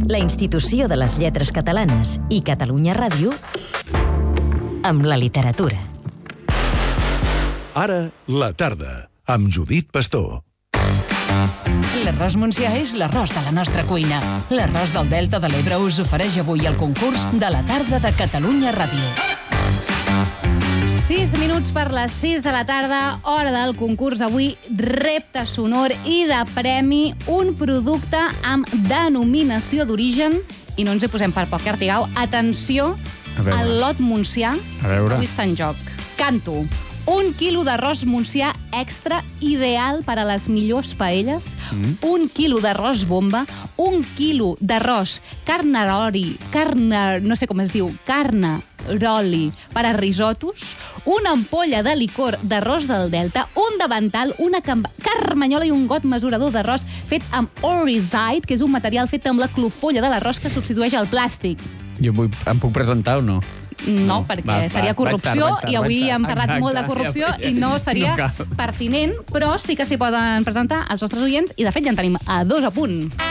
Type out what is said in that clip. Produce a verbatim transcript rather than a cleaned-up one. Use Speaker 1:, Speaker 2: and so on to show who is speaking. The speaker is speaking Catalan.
Speaker 1: la institució de les lletres catalanes i Catalunya Ràdio amb la literatura.
Speaker 2: Ara, la tarda, amb Judit Pastor.
Speaker 3: L'arròs Montsià és l'arròs de la nostra cuina. L'arròs del Delta de l'Ebre us ofereix avui el concurs de la tarda de Catalunya Ràdio.
Speaker 4: Sis minuts per les sis de la tarda, hora del concurs. Avui, repte sonor i de premi, un producte amb denominació d'origen. I no ens hi posem per poc, Artigau. Atenció al lot montsià.
Speaker 5: A veure.
Speaker 4: Avui està en joc. Canto. Un quilo d'arròs montsià extra, ideal per a les millors paelles. Mm. Un quilo d'arròs bomba. Un quilo d'arròs carnaroli. Carna... no sé com es diu. Carnaroli per a risotos. Una ampolla de licor d'arròs del Delta. Un davantal, una carmanyola i un got mesurador d'arròs fet amb Orizide, que és un material fet amb la clofolla de l'arròs que substitueix el plàstic.
Speaker 5: Jo vull, em puc presentar o no?
Speaker 4: No, perquè va, seria va, corrupció tard, tard, i avui hem parlat exacte, molt de corrupció ja, ja, i no seria no pertinent, però sí que s'hi poden presentar els nostres oients i de fet ja en tenim a dos a punt.